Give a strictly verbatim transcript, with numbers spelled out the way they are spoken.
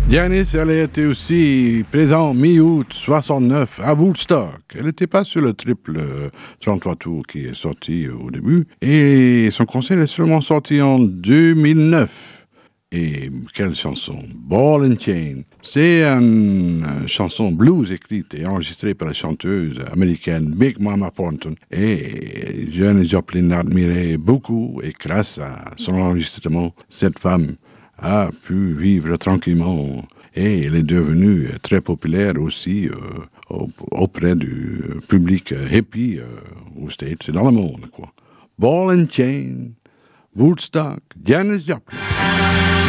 Janis, elle a été aussi présente mi-août soixante-neuf à Woodstock. Elle n'était pas sur le triple euh, trente-trois tours qui est sorti euh, au début. Et son concert est seulement sorti en deux mille neuf. Et quelle chanson! Ball and Chain. C'est une euh, chanson blues écrite et enregistrée par la chanteuse américaine Big Mama Thornton. Et Janis Joplin l'admirait beaucoup et grâce à son enregistrement, cette femme a pu vivre tranquillement et elle est devenue très populaire aussi euh, auprès du public hippie euh, aux States et dans le monde, quoi. Ball and Chain, Woodstock, Janis Joplin.